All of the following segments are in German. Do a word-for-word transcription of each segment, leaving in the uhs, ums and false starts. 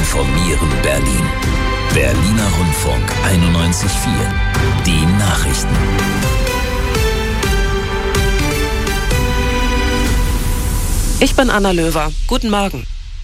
informieren Berlin. Berliner Rundfunk einundneunzig Komma vier. Die Nachrichten. Ich bin Anna Löwer. Guten Morgen.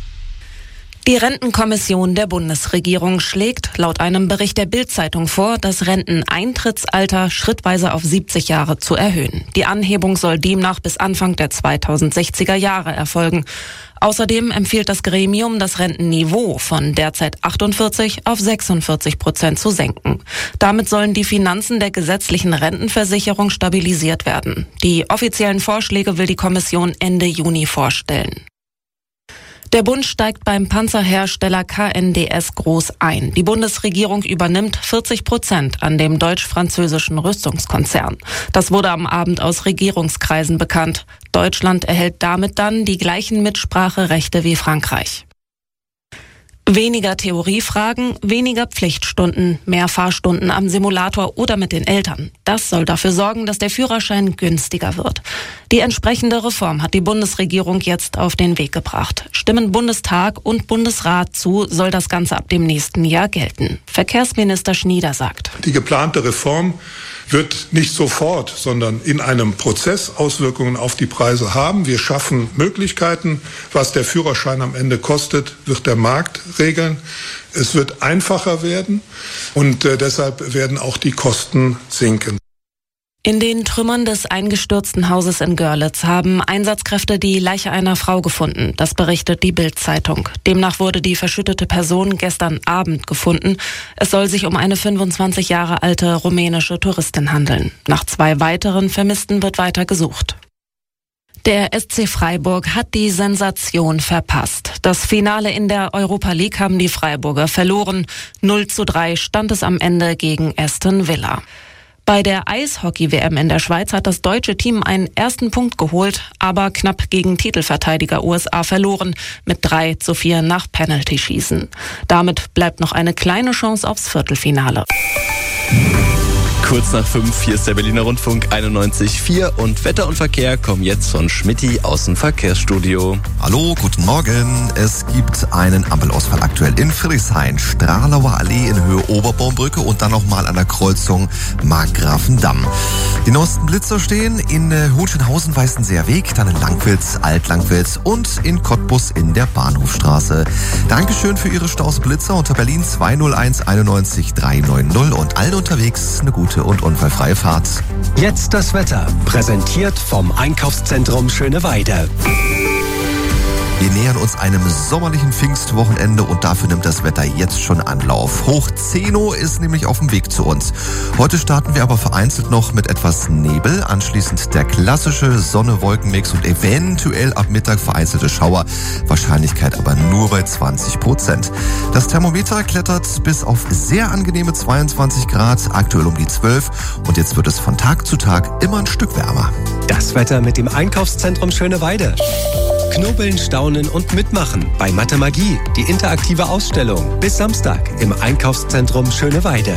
Die Rentenkommission der Bundesregierung schlägt laut einem Bericht der Bild-Zeitung vor, das Renteneintrittsalter schrittweise auf siebzig Jahre zu erhöhen. Die Anhebung soll demnach bis Anfang der zweitausendsechziger Jahre erfolgen. Außerdem empfiehlt das Gremium, das Rentenniveau von derzeit achtundvierzig auf sechsundvierzig Prozent zu senken. Damit sollen die Finanzen der gesetzlichen Rentenversicherung stabilisiert werden. Die offiziellen Vorschläge will die Kommission Ende Juni vorstellen. Der Bund steigt beim Panzerhersteller K N D S groß ein. Die Bundesregierung übernimmt vierzig Prozent an dem deutsch-französischen Rüstungskonzern. Das wurde am Abend aus Regierungskreisen bekannt. Deutschland erhält damit dann die gleichen Mitspracherechte wie Frankreich. Weniger Theoriefragen, weniger Pflichtstunden, mehr Fahrstunden am Simulator oder mit den Eltern. Das soll dafür sorgen, dass der Führerschein günstiger wird. Die entsprechende Reform hat die Bundesregierung jetzt auf den Weg gebracht. Stimmen Bundestag und Bundesrat zu, soll das Ganze ab dem nächsten Jahr gelten. Verkehrsminister Schnieder sagt: Die geplante Reform wird nicht sofort, sondern in einem Prozess Auswirkungen auf die Preise haben. Wir schaffen Möglichkeiten. Was der Führerschein am Ende kostet, wird der Markt regeln. Es wird einfacher werden und äh, deshalb werden auch die Kosten sinken. In den Trümmern des eingestürzten Hauses in Görlitz haben Einsatzkräfte die Leiche einer Frau gefunden. Das berichtet die Bild-Zeitung. Demnach wurde die verschüttete Person gestern Abend gefunden. Es soll sich um eine fünfundzwanzig Jahre alte rumänische Touristin handeln. Nach zwei weiteren Vermissten wird weiter gesucht. Der S C Freiburg hat die Sensation verpasst. Das Finale in der Europa League haben die Freiburger verloren. null zu drei stand es am Ende gegen Aston Villa. Bei der Eishockey-W M in der Schweiz hat das deutsche Team einen ersten Punkt geholt, aber knapp gegen Titelverteidiger U S A verloren, mit drei zu vier nach Penalty-Schießen. Damit bleibt noch eine kleine Chance aufs Viertelfinale. Kurz nach fünf, hier ist der Berliner Rundfunk einundneunzig Komma vier und Wetter und Verkehr kommen jetzt von Schmitty aus dem Verkehrsstudio. Hallo, guten Morgen. Es gibt einen Ampelausfall aktuell in Friedrichshain, Stralauer Allee in Höhe Oberbaumbrücke und dann nochmal an der Kreuzung Markgrafendamm. Die neuesten Blitzer stehen in Hohenschönhausen, Weißenseer Weg, dann in Langwitz, Alt-Langwitz und in Cottbus in der Bahnhofstraße. Dankeschön für Ihre Stausblitzer unter Berlin zwei null eins einundneunzig dreihundertneunzig und allen unterwegs eine gute und unfallfreie Fahrt. Jetzt das Wetter, präsentiert vom Einkaufszentrum Schöneweide. Wir nähern uns einem sommerlichen Pfingstwochenende und dafür nimmt das Wetter jetzt schon Anlauf. Hoch zehn ist nämlich auf dem Weg zu uns. Heute starten wir aber vereinzelt noch mit etwas Nebel, anschließend der klassische Sonne-Wolken-Mix und eventuell ab Mittag vereinzelte Schauer, Wahrscheinlichkeit aber nur bei zwanzig Prozent. Das Thermometer klettert bis auf sehr angenehme zweiundzwanzig Grad, aktuell um die zwölf und jetzt wird es von Tag zu Tag immer ein Stück wärmer. Das Wetter mit dem Einkaufszentrum Schöneweide. Knubbeln, staunen und mitmachen bei Mathe Magie, die interaktive Ausstellung. Bis Samstag im Einkaufszentrum Schöneweide.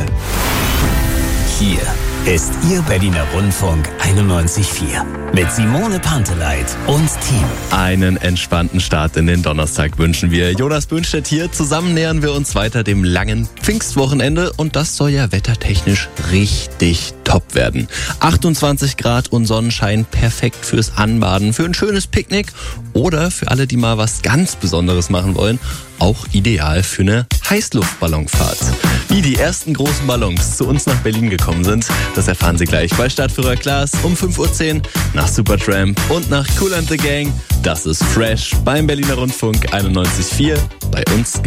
Hier ist Ihr Berliner Rundfunk einundneunzig Komma vier mit Simone Panteleit und Team. Einen entspannten Start in den Donnerstag wünschen wir. Jonas Böhnstedt hier. Zusammen nähern wir uns weiter dem langen Pfingstwochenende und das soll ja wettertechnisch richtig top werden. achtundzwanzig Grad und Sonnenschein, perfekt fürs Anbaden, für ein schönes Picknick oder für alle, die mal was ganz Besonderes machen wollen, auch ideal für eine Heißluftballonfahrt. Wie die ersten großen Ballons zu uns nach Berlin gekommen sind, das erfahren Sie gleich bei Stadtführer Klaas um fünf Uhr zehn nach Supertramp und nach Kool and the Gang. Das ist Fresh beim Berliner Rundfunk einundneunzig Komma vier. Bei uns